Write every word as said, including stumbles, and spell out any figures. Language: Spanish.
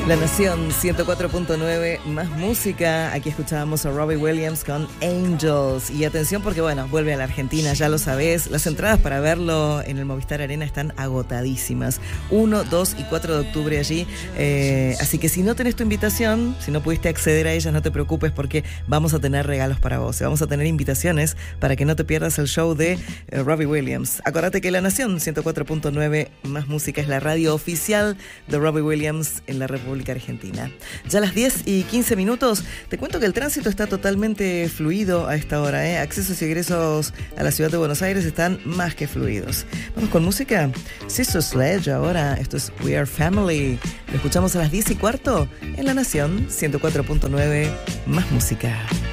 La Nación ciento cuatro punto nueve, más música. Aquí escuchábamos a Robbie Williams con Angels. Y atención porque, bueno, vuelve a la Argentina, ya lo sabés. Las entradas para verlo en el Movistar Arena están agotadísimas. uno, dos y cuatro de octubre allí. Eh, así que si no tenés tu invitación, si no pudiste acceder a ellas, no te preocupes porque vamos a tener regalos para vos. Vamos a tener invitaciones para que no te pierdas el show de eh, Robbie Williams. Acordate que La Nación ciento cuatro punto nueve, más música, es la radio oficial de Robbie Williams en la República Argentina. Ya a las diez y quince minutos, te cuento que el tránsito está totalmente fluido a esta hora, ¿eh? Accesos y egresos a la ciudad de Buenos Aires están más que fluidos. Vamos con música. Sister Sledge ahora, esto es We Are Family. Lo escuchamos a las diez y cuarto en La Nación ciento cuatro punto nueve, más música.